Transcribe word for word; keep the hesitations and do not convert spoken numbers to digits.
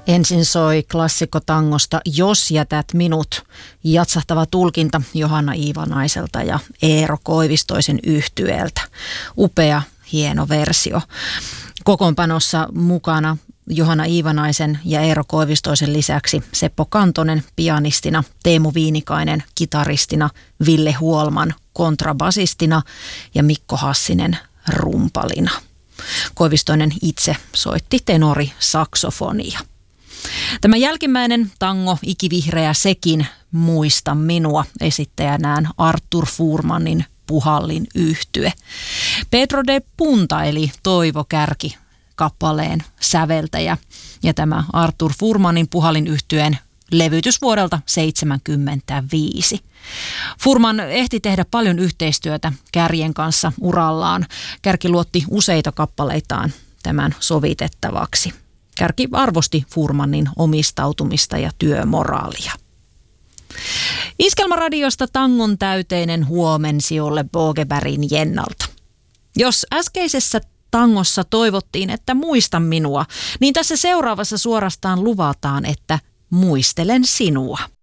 Ensin soi klassikkotangosta Jos jätät minut, jatsahtava tulkinta Johanna Iivanaiselta ja Eero Koivistoisen yhtyeeltä. Upea, hieno versio. Kokoonpanossa mukana Johanna Iivanaisen ja Eero Koivistoisen lisäksi Seppo Kantonen pianistina, Teemu Viinikainen kitaristina, Ville Huolman kontrabasistina ja Mikko Hassinen rumpalina. Koivistoinen itse soitti tenori-saksofonia. Tämä jälkimmäinen tango, Ikivihreä sekin, Muista minua, esittäjänään Artur Fuhrmannin Puhallin yhtye. Pedro de Punta eli Toivo Kärki kappaleen säveltäjä ja tämä Artur Fuhrmannin Puhallin yhtyeen levytys vuodelta seitsemänkymmentäviisi. Fuhrman ehti tehdä paljon yhteistyötä Kärjen kanssa urallaan. Kärki luotti useita kappaleitaan tämän sovitettavaksi. Kärki arvosti Fuhrmannin omistautumista ja työmoraalia. Iskelmaradiosta tangon täyteinen huomensiolle Bogebergin Jennalta. Jos äskeisessä tangossa toivottiin, että muista minua, niin tässä seuraavassa suorastaan luvataan, että muistelen sinua.